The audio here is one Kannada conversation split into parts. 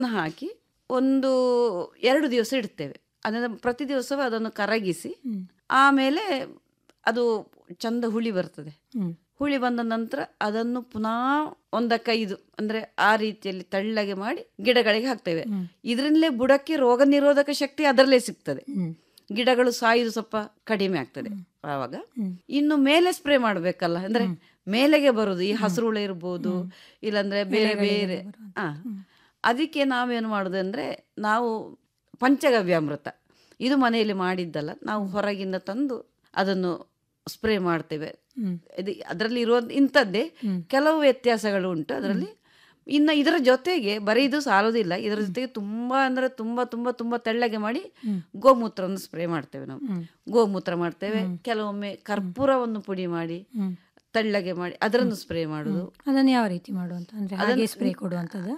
ಹಾಕಿ ಒಂದು 2 ದಿವಸ ಇಡ್ತೇವೆ. ಅದನ್ನು ಪ್ರತಿ ದಿವಸವೂ ಅದನ್ನು ಕರಗಿಸಿ ಆಮೇಲೆ ಅದು ಚಂದ ಹುಳಿ ಬರ್ತದೆ. ಹುಳಿ ಬಂದ ನಂತರ ಅದನ್ನು ಪುನಃ 1-5 ಅಂದ್ರೆ ಆ ರೀತಿಯಲ್ಲಿ ತಳ್ಳಗೆ ಮಾಡಿ ಗಿಡಗಳಿಗೆ ಹಾಕ್ತೇವೆ. ಇದರಿಂದಲೇ ಬುಡಕ್ಕೆ ರೋಗ ನಿರೋಧಕ ಶಕ್ತಿ ಅದರಲ್ಲೇ ಸಿಗ್ತದೆ. ಗಿಡಗಳು ಸಾಯುದು ಸ್ವಲ್ಪ ಕಡಿಮೆ ಆಗ್ತದೆ ಆವಾಗ. ಇನ್ನು ಮೇಲೆ ಸ್ಪ್ರೇ ಮಾಡಬೇಕಲ್ಲ, ಅಂದ್ರೆ ಮೇಲೆಗೆ ಬರುದು ಈ ಹಸಿರುಳ ಇರ್ಬೋದು, ಇಲ್ಲಾಂದ್ರೆ ಬೇರೆ ಬೇರೆ. ಅದಕ್ಕೆ ನಾವೇನು ಮಾಡುದು ಅಂದ್ರೆ, ನಾವು ಪಂಚಗವ್ಯಾಮೃತ ಇದು ಮನೆಯಲ್ಲಿ ಮಾಡಿದ್ದಲ್ಲ, ನಾವು ಹೊರಗಿಂದ ತಂದು ಅದನ್ನು ಸ್ಪ್ರೇ ಮಾಡ್ತೇವೆ. ಇದು ಅದರಲ್ಲಿ ಇರುವ ಇಂಥದ್ದೇ ಕೆಲವು ವ್ಯತ್ಯಾಸಗಳು ಉಂಟು ಅದರಲ್ಲಿ. ಇನ್ನು ಇದರ ಜೊತೆಗೆ ಬರೀ ಇದು ಸಾಲೋದಿಲ್ಲ, ಇದರ ಜೊತೆಗೆ ತುಂಬಾ ಅಂದ್ರೆ ತುಂಬಾ ತುಂಬಾ ತುಂಬಾ ತೆಳ್ಳಗೆ ಮಾಡಿ ಗೋಮೂತ್ರವನ್ನು ಸ್ಪ್ರೇ ಮಾಡ್ತೇವೆ. ನಾವು ಗೋಮೂತ್ರ ಮಾಡ್ತೇವೆ. ಕೆಲವೊಮ್ಮೆ ಕರ್ಪೂರವನ್ನು ಪುಡಿ ಮಾಡಿ ತೆಳ್ಳಗೆ ಮಾಡಿ ಅದನ್ನು ಸ್ಪ್ರೇ ಮಾಡುದು. ಅದನ್ನು ಯಾವ ರೀತಿ ಮಾಡುವಂತ ಅಂದ್ರೆ ಹಾಗೆ ಸ್ಪ್ರೇ ಕೊಡುವಂತದ್ದು?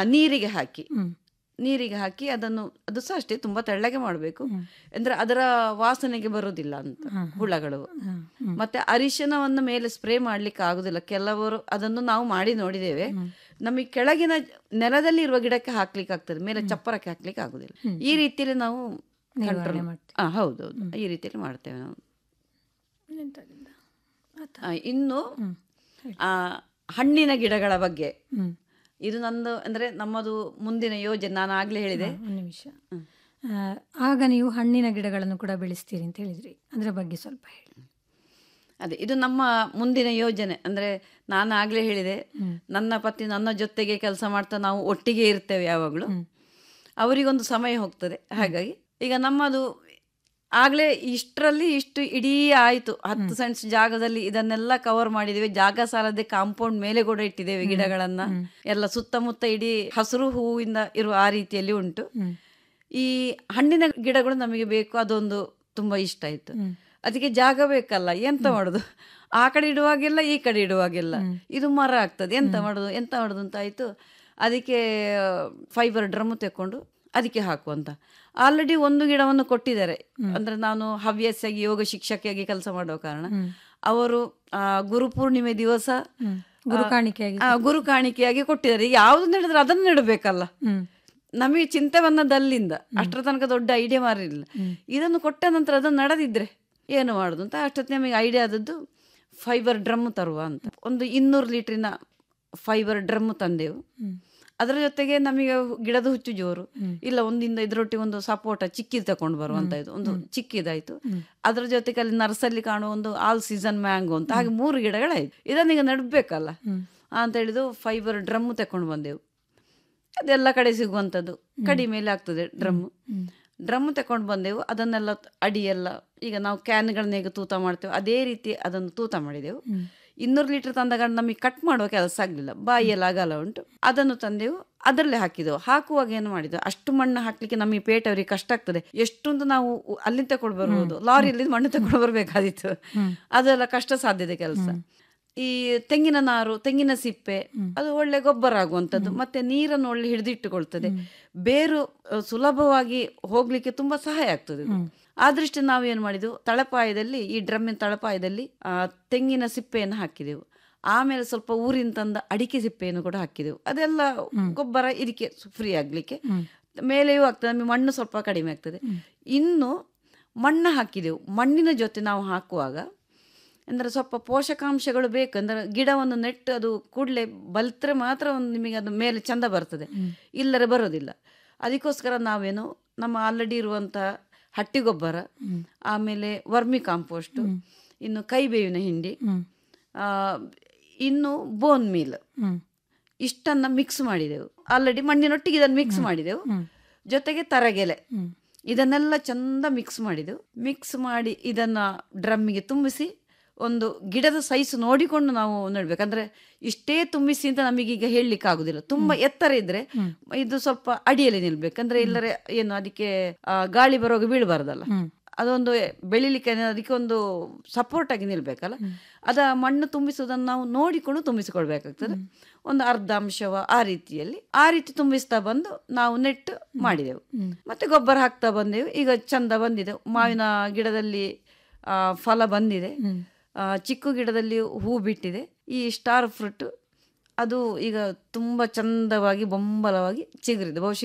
ನೀರಿಗೆ ಹಾಕಿ ಅದನ್ನು, ಅದು ಸಹ ಅಷ್ಟೇ ತುಂಬಾ ತೆಳ್ಳಗೆ ಮಾಡಬೇಕು, ಅಂದ್ರೆ ಅದರ ವಾಸನೆಗೆ ಬರುವುದಿಲ್ಲ ಅಂತ ಹುಳಗಳು. ಮತ್ತೆ ಅರಿಶಿನವನ್ನು ಮೇಲೆ ಸ್ಪ್ರೇ ಮಾಡ್ಲಿಕ್ಕೆ ಆಗುದಿಲ್ಲ. ಕೆಲವರು ಅದನ್ನು ನಾವು ಮಾಡಿ ನೋಡಿದ್ದೇವೆ. ನಮಗೆ ಕೆಳಗಿನ ನೆಲದಲ್ಲಿ ಇರುವ ಗಿಡಕ್ಕೆ ಹಾಕ್ಲಿಕ್ಕೆ ಆಗ್ತದೆ, ಮೇಲೆ ಚಪ್ಪರಕ್ಕೆ ಹಾಕ್ಲಿಕ್ಕೆ ಆಗುದಿಲ್ಲ. ಈ ರೀತಿಯಲ್ಲಿ ನಾವು ಹೌದೌದು ಈ ರೀತಿಯಲ್ಲಿ ಮಾಡ್ತೇವೆ ನಾವು. ಇನ್ನು ಹಣ್ಣಿನ ಗಿಡಗಳ ಬಗ್ಗೆ ಇದು ನಂದು ಅಂದ್ರೆ ನಮ್ಮದು ಮುಂದಿನ ಯೋಜನೆ. ನಾನು ಆಗ್ಲೇ ಹೇಳಿದೆ. ಒಂದು ನಿಮಿಷ, ಆಗ ನೀವು ಹಣ್ಣಿನ ಗಿಡಗಳನ್ನು ಕೂಡ ಬೆಳೆಸ್ತೀರಿ ಅಂತ ಹೇಳಿದ್ರಿ, ಅದರ ಬಗ್ಗೆ ಸ್ವಲ್ಪ ಹೇಳಿ. ಅದೇ ಇದು ನಮ್ಮ ಮುಂದಿನ ಯೋಜನೆ. ಅಂದ್ರೆ ನಾನು ಆಗ್ಲೇ ಹೇಳಿದೆ, ನನ್ನ ಪತಿ ನನ್ನ ಜೊತೆಗೆ ಕೆಲಸ ಮಾಡ್ತಾ ನಾವು ಒಟ್ಟಿಗೆ ಇರ್ತೇವೆ ಯಾವಾಗಲೂ. ಅವರಿಗೊಂದು ಸಮಯ ಹೋಗ್ತದೆ. ಹಾಗಾಗಿ ಈಗ ನಮ್ಮದು ಆಗ್ಲೇ ಇಷ್ಟರಲ್ಲಿ ಇಷ್ಟು ಇಡೀ ಆಯ್ತು. 10 ಸೆಂಟ್ಸ್ ಜಾಗದಲ್ಲಿ ಇದನ್ನೆಲ್ಲ ಕವರ್ ಮಾಡಿದ್ದೇವೆ. ಜಾಗ ಸಾಲದೆ ಕಾಂಪೌಂಡ್ ಮೇಲೆ ಕೂಡ ಇಟ್ಟಿದ್ದೇವೆ ಗಿಡಗಳನ್ನ ಎಲ್ಲ. ಸುತ್ತಮುತ್ತ ಇಡೀ ಹಸಿರು ಹೂವಿಂದ ಇರುವ ಆ ರೀತಿಯಲ್ಲಿ ಉಂಟು. ಈ ಹಣ್ಣಿನ ಗಿಡಗಳು ನಮಗೆ ಬೇಕು, ಅದೊಂದು ತುಂಬಾ ಇಷ್ಟ ಆಯ್ತು. ಅದಕ್ಕೆ ಜಾಗ ಬೇಕಲ್ಲ, ಎಂತ ಮಾಡುದು, ಆ ಕಡೆ ಇಡುವಾಗಿಲ್ಲ ಈ ಕಡೆ ಇಡುವಾಗಿಲ್ಲ, ಇದು ಮರ ಆಗ್ತದೆ, ಎಂತ ಮಾಡುದು ಅಂತ ಆಯ್ತು. ಅದಕ್ಕೆ ಫೈಬರ್ ಡ್ರಮ್ ತೆಕ್ಕೊಂಡು ಅದಕ್ಕೆ ಹಾಕುವಂತ. ಆಲ್ರೆಡಿ ಒಂದು ಗಿಡವನ್ನು ಕೊಟ್ಟಿದ್ದಾರೆ. ಅಂದ್ರೆ ನಾನು ಹವ್ಯಾಸಿಯಾಗಿ ಯೋಗ ಶಿಕ್ಷಕಿಯಾಗಿ ಕೆಲಸ ಮಾಡುವ ಕಾರಣ ಅವರು ಗುರುಪೂರ್ಣಿಮೆ ದಿವಸ ಗುರು ಕಾಣಿಕೆಯಾಗಿ ಕೊಟ್ಟಿದ್ದಾರೆ. ಯಾವ್ದು ನಡೆದ್ರೆ ಅದನ್ನು ನೆಡಬೇಕಲ್ಲ, ನಮಗೆ ಚಿಂತೆ ಬಂದದಲ್ಲಿಂದ ಅಷ್ಟರ ತನಕ ದೊಡ್ಡ ಐಡಿಯಾ ಮಾರಿಲ್ಲ. ಇದನ್ನು ಕೊಟ್ಟ ನಂತರ ಅದನ್ನು ನಡೆದಿದ್ರೆ ಏನು ಮಾಡುದು ಅಂತ ಅಷ್ಟೊತ್ತು ನಮಗೆ ಐಡಿಯಾ ಆದದ್ದು ಫೈಬರ್ ಡ್ರಮ್ ತರುವ ಅಂತ. ಒಂದು 200 ಲೀಟ್ರಿನ ಫೈಬರ್ ಡ್ರಮ್ ತಂದೆವು. ಅದರ ಜೊತೆಗೆ ನಮಗೆ ಗಿಡದ ಹುಚ್ಚು ಜೋರು ಇಲ್ಲ, ಒಂದಿಂದ ಇದರೊಟ್ಟಿಗೆ ಒಂದು ಸಪೋಟ ಚಿಕ್ಕಿದ್ ತಕೊಂಡು ಬರುವಂತ ಇದು ಒಂದು ಚಿಕ್ಕಿದಾಯ್ತು. ಅದ್ರ ಜೊತೆಗೆ ಅಲ್ಲಿ ನರ್ಸಲ್ಲಿ ಕಾಣುವ ಒಂದು ಆಲ್ ಸೀಸನ್ ಮ್ಯಾಂಗೋ ಅಂತ, ಹಾಗೆ 3 ಗಿಡಗಳಾಯ್ತು. ಇದನ್ನೀಗ ನಡ್ಬೇಕಲ್ಲ ಅಂತ ಹೇಳಿದು ಫೈಬರ್ ಡ್ರಮ್ ತಕೊಂಡು ಬಂದೆವು. ಅದೆಲ್ಲ ಕಡೆ ಸಿಗುವಂಥದ್ದು, ಕಡಿಮೆಯಲ್ಲಿ ಆಗ್ತದೆ ಡ್ರಮ್ ತಕೊಂಡು ಬಂದೆವು. ಅದನ್ನೆಲ್ಲ ಅಡಿಯೆಲ್ಲ ಈಗ ನಾವು ಕ್ಯಾನ್ಗಳನ್ನ ಹೇಗೆ ತೂತ ಮಾಡ್ತೇವೆ ಅದೇ ರೀತಿ ಅದನ್ನು ತೂತ ಮಾಡಿದೆವು. 200 ಲೀಟರ್ ತಂದಾಗ ನಮಗೆ ಕಟ್ ಮಾಡುವ ಕೆಲಸ ಆಗಲಿಲ್ಲ, ಬಾಯಿಯೆಲ್ಲ ಅಗಲ ಉಂಟು. ಅದನ್ನು ತಂದೆವು, ಅದರಲ್ಲೇ ಹಾಕಿದೆವು. ಹಾಕುವಾಗ ಏನು ಮಾಡಿದೆವು, ಅಷ್ಟು ಮಣ್ಣು ಹಾಕ್ಲಿಕ್ಕೆ ನಮಗೆ ಪೇಟವರಿಗೆ ಕಷ್ಟ ಆಗ್ತದೆ. ಎಷ್ಟೊಂದು ನಾವು ಅಲ್ಲಿಂದ ತಕೊಂಡು ಬರ್ಬೋದು, ಲಾರಿಯಲ್ಲಿ ಮಣ್ಣು ತಕೊಂಡು ಬರ್ಬೇಕಾದಿತ್ತು. ಅದೆಲ್ಲ ಕಷ್ಟ ಸಾಧ್ಯತೆ ಕೆಲಸ. ಈ ತೆಂಗಿನ ನಾರು, ತೆಂಗಿನ ಸಿಪ್ಪೆ ಅದು ಒಳ್ಳೆ ಗೊಬ್ಬರ ಆಗುವಂಥದ್ದು. ಮತ್ತೆ ನೀರನ್ನು ಒಳ್ಳೆ ಹಿಡಿದಿಟ್ಟುಕೊಳ್ತದೆ. ಬೇರು ಸುಲಭವಾಗಿ ಹೋಗ್ಲಿಕ್ಕೆ ತುಂಬಾ ಸಹಾಯ ಆಗ್ತದೆ. ಆ ದೃಷ್ಟಿ ನಾವು ಏನು ಮಾಡಿದೆವು, ತಳಪಾಯದಲ್ಲಿ, ಈ ಡ್ರಮ್ಮಿನ ತಳಪಾಯದಲ್ಲಿ ತೆಂಗಿನ ಸಿಪ್ಪೆಯನ್ನು ಹಾಕಿದೆವು. ಆಮೇಲೆ ಸ್ವಲ್ಪ ಊರಿನ ತಂದ ಅಡಿಕೆ ಸಿಪ್ಪೆಯನ್ನು ಕೂಡ ಹಾಕಿದೆವು. ಅದೆಲ್ಲ ಗೊಬ್ಬರ ಇದಕ್ಕೆ ಫ್ರೀ ಆಗ್ಲಿಕ್ಕೆ. ಮೇಲೆಯೂ ಆಗ್ತದೆ, ನಮಗೆ ಮಣ್ಣು ಸ್ವಲ್ಪ ಕಡಿಮೆ ಆಗ್ತದೆ. ಇನ್ನು ಮಣ್ಣು ಹಾಕಿದೆವು. ಮಣ್ಣಿನ ಜೊತೆ ನಾವು ಹಾಕುವಾಗ ಅಂದರೆ ಸ್ವಲ್ಪ ಪೋಷಕಾಂಶಗಳು ಬೇಕು. ಅಂದರೆ ಗಿಡವನ್ನು ನೆಟ್ಟು ಅದು ಕೂಡಲೇ ಬಲ್ತ್ರೆ ಮಾತ್ರ ಒಂದು ನಿಮಗೆ ಅದು ಮೇಲೆ ಚಂದ ಬರ್ತದೆ, ಇಲ್ಲರೆ ಬರೋದಿಲ್ಲ. ಅದಕ್ಕೋಸ್ಕರ ನಾವೇನು ನಮ್ಮ ಆಲ್ರೆಡಿ ಇರುವಂಥ ಹಟ್ಟಿ ಗೊಬ್ಬರ, ಆಮೇಲೆ ವರ್ಮಿ ಕಾಂಪೋಸ್ಟು, ಇನ್ನು ಕೈಬೇವಿನ ಹಿಂಡಿ, ಇನ್ನು ಬೋನ್ ಮೀಲ್, ಇಷ್ಟನ್ನು ಮಿಕ್ಸ್ ಮಾಡಿದೆವು. ಆಲ್ರೆಡಿ ಮಣ್ಣಿನೊಟ್ಟಿಗೆ ಇದನ್ನು ಮಿಕ್ಸ್ ಮಾಡಿದೆವು. ಜೊತೆಗೆ ತರಗೆಲೆ, ಇದನ್ನೆಲ್ಲ ಚಂದ ಮಿಕ್ಸ್ ಮಾಡಿದೆವು. ಮಿಕ್ಸ್ ಮಾಡಿ ಇದನ್ನು ಡ್ರಮ್ಮಿಗೆ ತುಂಬಿಸಿ ಒಂದು ಗಿಡದ ಸೈಜ್ ನೋಡಿಕೊಂಡು ನಾವು ನೆಡ್ಬೇಕಂದ್ರೆ ಇಷ್ಟೇ ತುಂಬಿಸಿ ಅಂತ ನಮಗೀಗ ಹೇಳಲಿಕ್ಕೆ ಆಗುದಿಲ್ಲ. ತುಂಬಾ ಎತ್ತರ ಇದ್ರೆ ಇದು ಸ್ವಲ್ಪ ಅಡಿಯಲ್ಲಿ ನಿಲ್ಬೇಕಂದ್ರೆ, ಇಲ್ಲರೆ ಏನು ಅದಕ್ಕೆ ಗಾಳಿ ಬರುವಾಗ ಬೀಳಬಾರ್ದಲ್ಲ, ಅದೊಂದು ಬೆಳಿಲಿಕ್ಕೆ ಅದಕ್ಕೆ ಒಂದು ಸಪೋರ್ಟ್ ಆಗಿ ನಿಲ್ಬೇಕಲ್ಲ. ಅದ ಮಣ್ಣು ತುಂಬಿಸುವುದನ್ನು ನಾವು ನೋಡಿಕೊಂಡು ತುಂಬಿಸಿಕೊಳ್ಬೇಕಾಗ್ತದೆ. ಒಂದು ಅರ್ಧ ಅಂಶವ ಆ ರೀತಿ ತುಂಬಿಸ್ತಾ ಬಂದು ನಾವು ನೆಟ್ಟು ಮಾಡಿದೆವು. ಮತ್ತೆ ಗೊಬ್ಬರ ಹಾಕ್ತಾ ಬಂದೆವು. ಈಗ ಚಂದ ಬಂದಿದೆ. ಮಾವಿನ ಗಿಡದಲ್ಲಿ ಫಲ ಬಂದಿದೆ, ಚಿಕ್ಕು ಗಿಡದಲ್ಲಿ ಹೂ ಬಿಟ್ಟಿದೆ. ಈ ಸ್ಟಾರ್ ಫ್ರೂಟ್ ಅದು ಈಗ ತುಂಬ ಚಂದವಾಗಿ ಬೊಂಬಲವಾಗಿ ಚಿಗುರಿದೆ. ಬಹುಶಃ